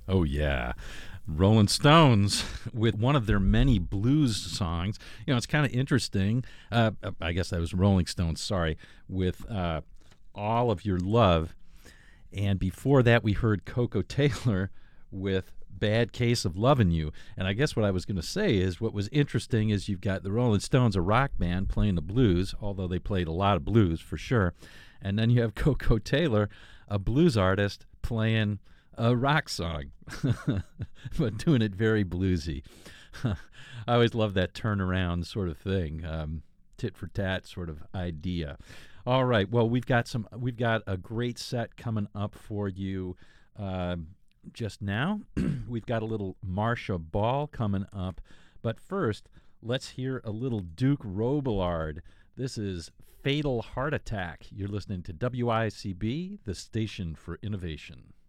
Oh, yeah. Rolling Stones with one of their many blues songs. It's kind of interesting. I guess that was Rolling Stones, sorry, with All of Your Love. And before that, we heard Coco Taylor with Bad Case of Lovin' You. And I guess what I was going to say is what was interesting is you've got the Rolling Stones, a rock band, playing the blues, although they played a lot of blues for sure. And then you have Coco Taylor, a blues artist, playing a rock song, but doing it very bluesy. I always love that turnaround sort of thing, tit for tat sort of idea. All right, well we've got a great set coming up for you. Just now, we've got a little Marcia Ball coming up, but first, let's hear a little Duke Robillard. This is Fatal Heart Attack. You're listening to WICB, the station for innovation.